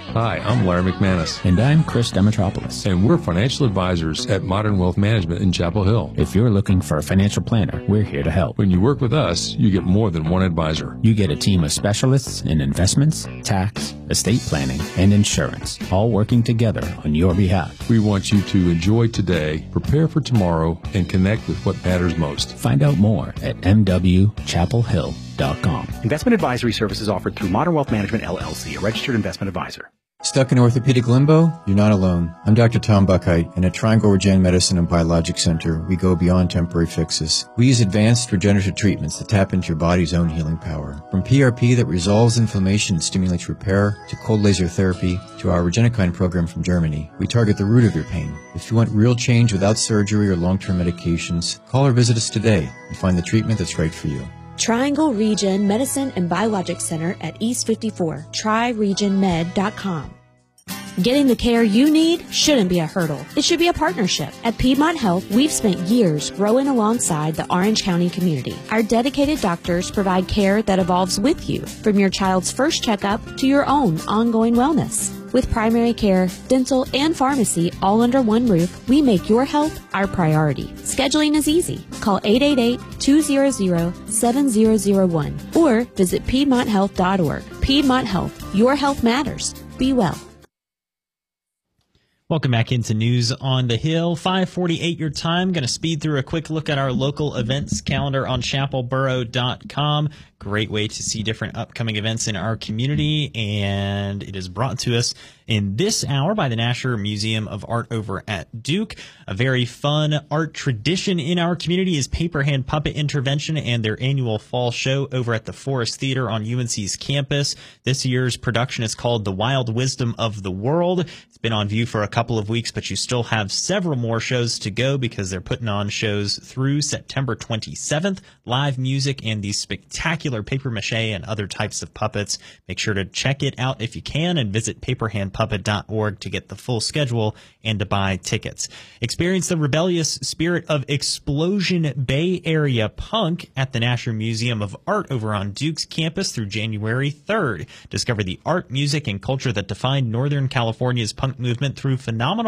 Hi, I'm Larry McManus. And I'm Chris Demetropoulos. And we're financial advisors at Modern Wealth Management in Chapel Hill. If you're looking for a financial planner, we're here to help. When you work with us, you get more than one advisor. You get a team of specialists in investments, tax, estate planning, and insurance, all working together on your behalf. We want you to enjoy today, prepare for tomorrow, and connect with what matters most. Find out more at mwchapelhill.com. Investment advisory services offered through Modern Wealth Management, LLC, a registered investment advisor. Stuck in orthopedic limbo? You're not alone. I'm Dr. Tom Buckheit, and at Triangle Regen Medicine and Biologic Center, we go beyond temporary fixes. We use advanced regenerative treatments that tap into your body's own healing power. From PRP that resolves inflammation and stimulates repair, to cold laser therapy, to our Regenikine program from Germany, we target the root of your pain. If you want real change without surgery or long-term medications, call or visit us today and find the treatment that's right for you. Triangle Regen Medicine and Biologic Center at East 54, triregionmed.com. Getting the care you need shouldn't be a hurdle. It should be a partnership. At Piedmont Health, we've spent years growing alongside the Orange County community. Our dedicated doctors provide care that evolves with you, from your child's first checkup to your own ongoing wellness. With primary care, dental, and pharmacy all under one roof, we make your health our priority. Scheduling is easy. Call 888-200-7001 or visit PiedmontHealth.org. Piedmont Health. Your health matters. Be well. Welcome back into News on the Hill. 5:48 your time. Going to speed through a quick look at our local events calendar on chapelboro.com. Great way to see different upcoming events in our community, and it is brought to us in this hour by the Nasher Museum of Art over at Duke. A very fun art tradition in our community is Paper Hand Puppet Intervention and their annual fall show over at the Forest Theater on UNC's campus. This year's production is called The Wild Wisdom of the World. It's been on view for a couple of weeks, but you still have several more shows to go because they're putting on shows through September 27th, live music and these spectacular paper mache and other types of puppets. Make sure to check it out if you can and visit paperhandpuppet.org to get the full schedule and to buy tickets. Experience the rebellious spirit of Explosion Bay Area punk at the Nasher Museum of Art over on Duke's campus through January 3rd. Discover the art, music, and culture that defined Northern California's punk movement through phenomenal